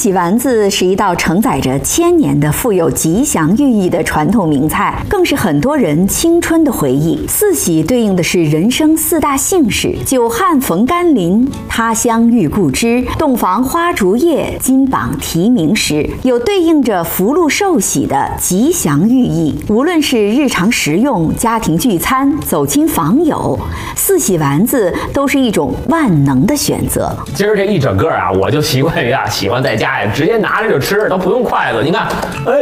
喜丸子是一道承载着千年的富有吉祥寓意的传统名菜，更是很多人青春的回忆。四喜对应的是人生四大幸事：久旱逢甘霖、他乡遇故知、洞房花烛夜、金榜题名时，有对应着福禄寿喜的吉祥寓意。无论是日常食用、家庭聚餐、走亲访友，四喜丸子都是一种万能的选择。 今儿这一整个啊，我就习惯于喜欢在家呀，直接拿着就吃，都不用筷子。你看，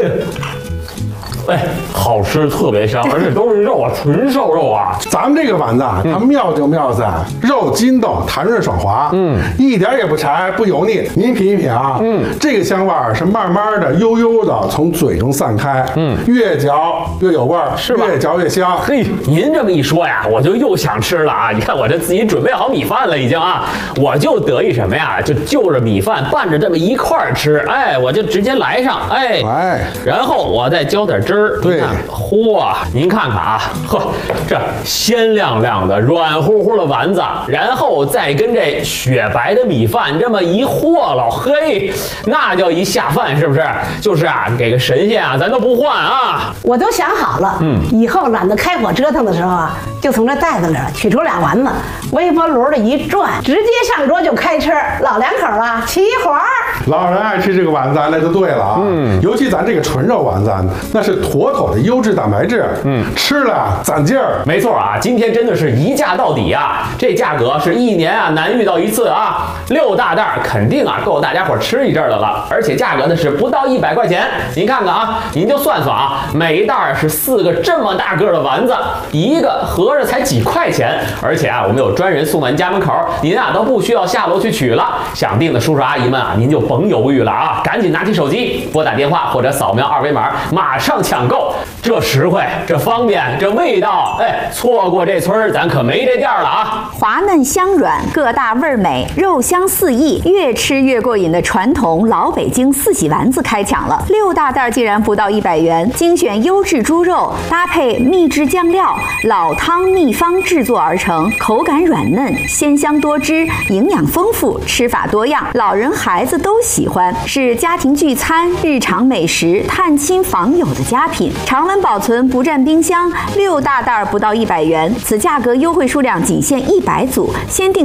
好吃，特别香，而且都是肉啊，纯瘦肉啊。 咱们这个丸子啊，它妙就妙在肉筋道弹润爽滑，一点也不柴不油腻。您品一品啊，这个香味儿是慢慢的、悠悠的从嘴中散开，越嚼越有味儿，是吧？越嚼越香。 嘿，您这么一说呀，我就又想吃了啊！你看我这自己准备好米饭了已经啊，我就得意什么呀？就着米饭拌着这么一块儿吃，我就直接来上，然后我再浇点汁儿。 对， 嚯，您看看啊，这鲜亮亮的、软乎乎的丸子，然后再跟这雪白的米饭这么一和了，嘿，那叫一下饭，是不是？就是啊，给个神仙啊，咱都不换啊！ 我都想好了，以后懒得开火折腾的时候啊，就从这袋子里取出俩丸子，微波炉里一转，直接上桌就开吃，老两口啊齐活儿。 老人爱吃这个丸子，那就对了啊。尤其咱这个纯肉丸子，那是妥妥的优质蛋白质，吃了攒劲儿。 没错啊，今天真的是一价到底啊！这价格是一年啊难遇到一次啊，6大袋肯定啊够大家伙吃一阵的了，而且价格呢是不到100块钱。您看看啊，您就算算啊，每一袋是4个这么大个的丸子，一个合着才几块钱，而且啊我们有专人送完家门口，您啊都不需要下楼去取了。想订的叔叔阿姨们啊，您就甭犹豫了啊，赶紧拿起手机拨打电话或者扫描2维码，马上抢购。这实惠，这方便，这味道，错过这村儿咱可没这店了啊！ 滑嫩香软，个大味儿美，肉香四溢，越吃越过瘾的传统老北京四喜丸子开抢了，6大袋竟然不到100元，精选优质猪肉，搭配秘制酱料，老汤秘方制作而成，口感软嫩，鲜香多汁，营养丰富，吃法多样，老人孩子都喜欢，是家庭聚餐、日常美食、探亲访友的佳品。常温保存，不占冰箱，6大袋不到100元，此价格优惠数量仅限100组，先订